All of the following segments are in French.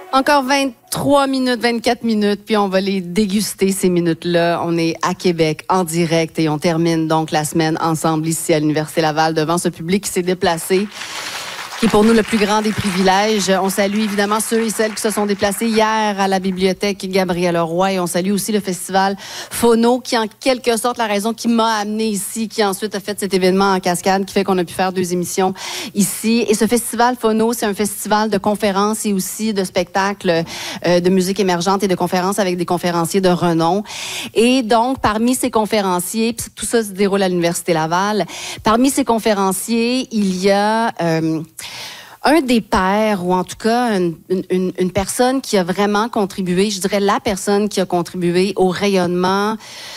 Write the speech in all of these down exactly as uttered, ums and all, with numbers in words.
Encore vingt-trois minutes, vingt-quatre minutes, puis on va les déguster, ces minutes-là. On est à Québec, en direct, et on termine donc la semaine ensemble ici à l'Université Laval devant ce public qui s'est déplacé, qui est pour nous le plus grand des privilèges. On salue évidemment ceux et celles qui se sont déplacés hier à la bibliothèque Gabriel Roy, et on salue aussi le festival Phono, qui est en quelque sorte la raison qui m'a amené ici, qui ensuite a fait cet événement en cascade, qui fait qu'on a pu faire deux émissions ici. Et ce festival Phono, c'est un festival de conférences et aussi de spectacles euh, de musique émergente et de conférences avec des conférenciers de renom. Et donc, parmi ces conférenciers, puis tout ça se déroule à l'Université Laval, parmi ces conférenciers, il y a... Euh, un des pères, ou en tout cas une, une, une personne qui a vraiment contribué, je dirais la personne qui a contribué au rayonnement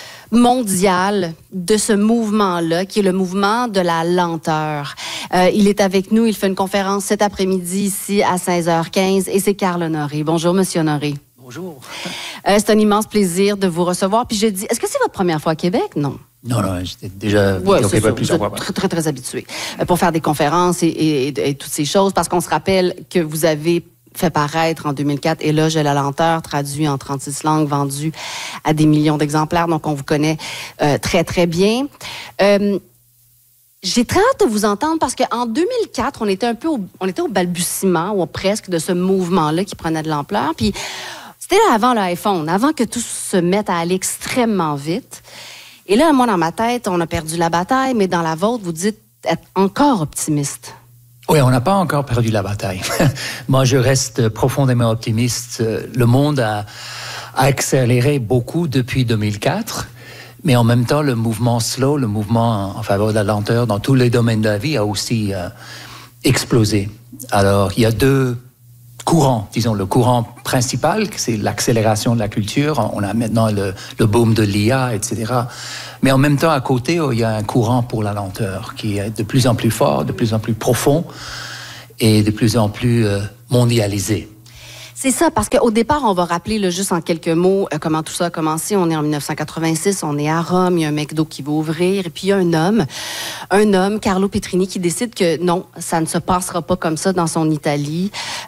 mondial de ce mouvement-là, qui est le mouvement de la lenteur. Euh, il est avec nous, il fait une conférence cet après-midi ici à seize heures quinze, et c'est Carl Honoré. Bonjour, Monsieur Honoré. Bonjour. Euh, c'est un immense plaisir de vous recevoir. Puis je dis, est-ce que c'est votre première fois à Québec? Non. Non, non, j'étais déjà ouais, au Québec plusieurs fois. Très, très, très habitué euh, pour faire des conférences et, et, et, et toutes ces choses, parce qu'on se rappelle que vous avez fait paraître en deux mille quatre Éloge de la lenteur, traduit en trente-six langues, vendu à des millions d'exemplaires, donc on vous connaît euh, très, très bien. Euh, J'ai très hâte de vous entendre parce qu'en deux mille quatre, on était un peu au, on était au balbutiement, ou presque, de ce mouvement-là qui prenait de l'ampleur. Puis c'était là avant l'iPhone, avant que tout se mette à aller extrêmement vite. Et là, moi, dans ma tête, on a perdu la bataille, mais dans la vôtre, vous dites être encore optimiste. Oui, on n'a pas encore perdu la bataille. Moi, je reste profondément optimiste. Le monde a, a accéléré beaucoup depuis deux mille quatre, mais en même temps, le mouvement slow, le mouvement en faveur de la lenteur dans tous les domaines de la vie a aussi euh, explosé. Alors, il y a deux courant, disons, le courant principal, c'est l'accélération de la culture. On a maintenant le, le boom de l'I A, et cetera. Mais en même temps, à côté, il y a un courant pour la lenteur qui est de plus en plus fort, de plus en plus profond et de plus en plus euh, mondialisé. C'est ça, parce qu'au départ, on va rappeler là, juste en quelques mots euh, comment tout ça a commencé. On est en dix-neuf cent quatre-vingt-six, on est à Rome, il y a un McDo qui va ouvrir, et puis il y a un homme, un homme, Carlo Petrini, qui décide que non, ça ne se passera pas comme ça dans son Italie,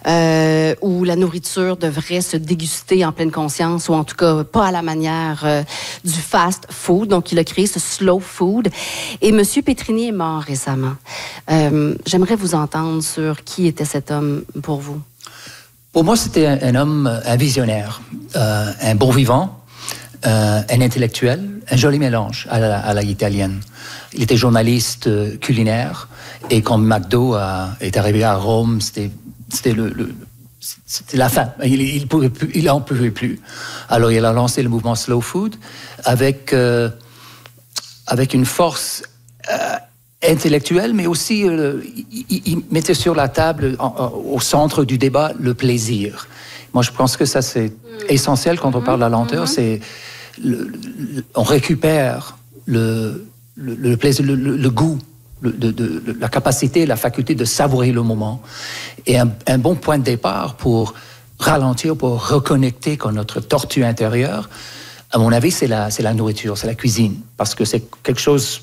euh, où la nourriture devrait se déguster en pleine conscience, ou en tout cas pas à la manière euh, du fast food. Donc, il a créé ce slow food. Et M. Petrini est mort récemment. Euh, j'aimerais vous entendre sur qui était cet homme pour vous. Pour moi, c'était un, un homme, un visionnaire, euh, un bon vivant, euh, un intellectuel, un joli mélange à la, à la italienne. Il était journaliste euh, culinaire, et quand McDo a, est arrivé à Rome, c'était, c'était, le, le, c'était la fin. Il, il, pouvait plus, il en pouvait plus. Alors, il a lancé le mouvement Slow Food avec, euh, avec une force euh, intellectuel, mais aussi euh, il, il mettait sur la table, en, en, au centre du débat, le plaisir. Moi, je pense que ça, c'est mmh. essentiel quand on parle de la lenteur. Mmh. C'est le, le, on récupère le, le, le plaisir, le, le, le goût, le, de, de, de, la capacité, la faculté de savourer le moment. Et un, un bon point de départ pour ralentir, pour reconnecter avec notre tortue intérieure, à mon avis, c'est la, c'est la nourriture, c'est la cuisine. Parce que c'est quelque chose...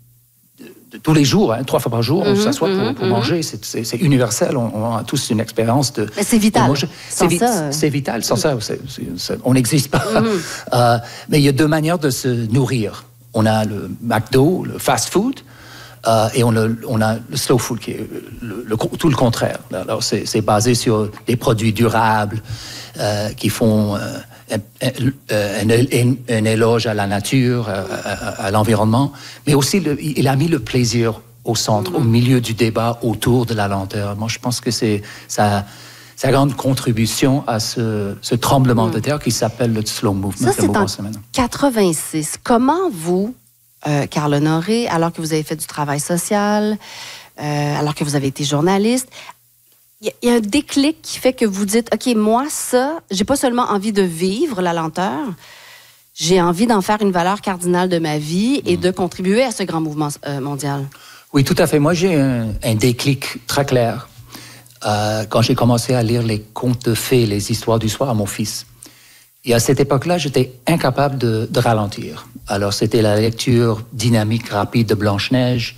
de tous les jours, hein, trois fois par jour, mm-hmm, on s'assoit pour, pour mm-hmm. manger. C'est, c'est, c'est universel. On, on a tous une expérience de. Mais c'est vital. De c'est, vi- ça, c'est vital. Sans mm-hmm. ça, c'est, c'est, c'est, on n'existe pas. Mm-hmm. Euh, mais il y a deux manières de se nourrir. On a le McDo, le fast food, euh, et on a, on a le slow food, qui est le, le, tout le contraire. Alors, c'est, c'est basé sur des produits durables euh, qui font. Euh, Un, un, un, un éloge à la nature, à, à, à l'environnement, mais aussi le, il a mis le plaisir au centre, au milieu du débat autour de la lenteur. Moi, je pense que c'est sa, sa grande contribution à ce, ce tremblement mmh. de terre qui s'appelle le slow movement. Ça, c'est en quatre-vingt-six. Comment vous, euh, Carl Honoré, alors que vous avez fait du travail social, euh, alors que vous avez été journaliste, il y a un déclic qui fait que vous dites, OK, moi, ça, j'ai pas seulement envie de vivre la lenteur, j'ai envie d'en faire une valeur cardinale de ma vie et mmh. de contribuer à ce grand mouvement euh, mondial. Oui, tout à fait. Moi, j'ai un, un déclic très clair euh, quand j'ai commencé à lire les contes de fées, les histoires du soir à mon fils. Et à cette époque-là, j'étais incapable de, de ralentir. Alors, c'était la lecture dynamique, rapide de Blanche-Neige.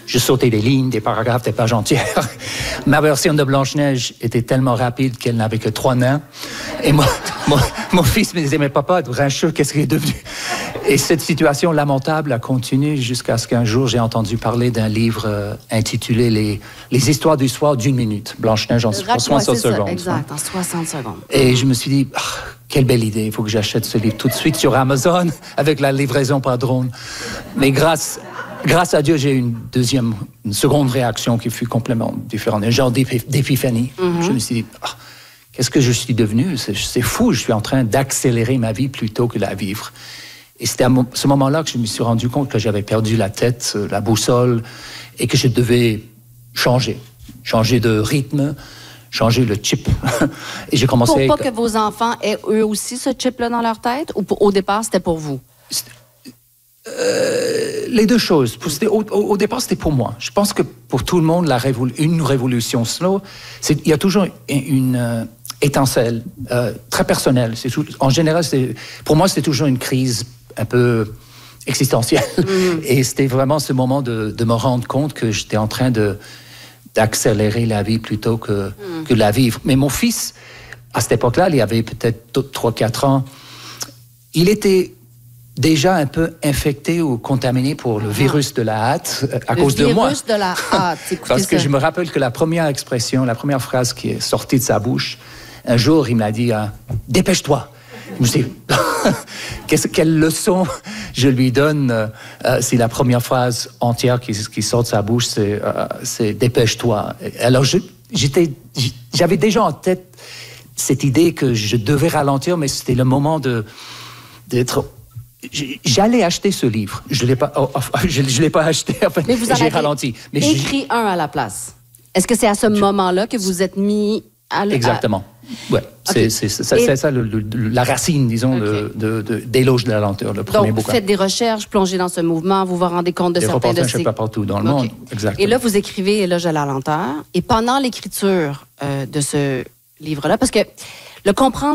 je sautais des lignes, des paragraphes, des pages entières. Ma version de Blanche-Neige était tellement rapide qu'elle n'avait que trois nains. Et moi, mon, mon fils me disait, mais papa, grincheux, qu'est-ce qu'il est devenu? Et cette situation lamentable a continué jusqu'à ce qu'un jour, j'ai entendu parler d'un livre euh, intitulé les, les histoires du soir d'une minute. Blanche-Neige en soixante secondes. Ça, exact, en soixante secondes. Et je me suis dit, oh, quelle belle idée, il faut que j'achète ce livre tout de suite sur Amazon avec la livraison par drone. Mais grâce... Grâce à Dieu, j'ai eu une deuxième, une seconde réaction qui fut complètement différente, un genre d'épiphanie. Mm-hmm. Je me suis dit, oh, qu'est-ce que je suis devenu? C'est, c'est fou, je suis en train d'accélérer ma vie plutôt que de la vivre. Et c'était à ce moment-là que je me suis rendu compte que j'avais perdu la tête, la boussole, et que je devais changer, changer de rythme, changer le chip. Et j'ai commencé... Pour pas que vos enfants aient eux aussi ce chip-là dans leur tête, ou pour, au départ, c'était pour vous? C'était... Euh, les deux choses. Au, au, au départ, c'était pour moi. Je pense que pour tout le monde, la révol- une révolution slow, c'est, il y a toujours une, une euh, étincelle euh, très personnelle. C'est tout, en général, c'est, pour moi, c'était toujours une crise un peu existentielle. Mm. Et c'était vraiment ce moment de, de me rendre compte que j'étais en train de, d'accélérer la vie plutôt que, mm. que de la vivre. Mais mon fils, à cette époque-là, il avait peut-être trois quatre ans, il était... déjà un peu infecté ou contaminé pour le virus de la hâte à le cause de moi. Le virus de la hâte, Parce que ça. Je me rappelle que la première expression, la première phrase qui est sortie de sa bouche, un jour, il m'a dit ah, « Dépêche-toi ». Je me suis dit « Quelle leçon je lui donne euh, si la première phrase entière qui, qui sort de sa bouche, c'est, euh, c'est « Dépêche-toi ». Alors, je, j'étais, j'avais déjà en tête cette idée que je devais ralentir, mais c'était le moment de, d'être... J'allais acheter ce livre. Je ne l'ai pas, oh, oh, je, je l'ai pas acheté. En fait, mais vous en j'ai avez ralenti. Mais écrit j'ai... un à la place. Est-ce que c'est à ce je... moment-là que vous êtes mis à... Exactement. À... Ouais. Okay. C'est, c'est, c'est, Et... c'est ça le, le, la racine, disons, okay. de, de, de, d'éloge de la lenteur, le premier Donc, bouquin. vous faites des recherches, plongez dans ce mouvement, vous vous rendez compte de des certains de ces... Des pas partout dans le okay. monde. Exactement. Et là, vous écrivez Éloge de la lenteur. Et pendant l'écriture euh, de ce livre-là, parce que le comprendre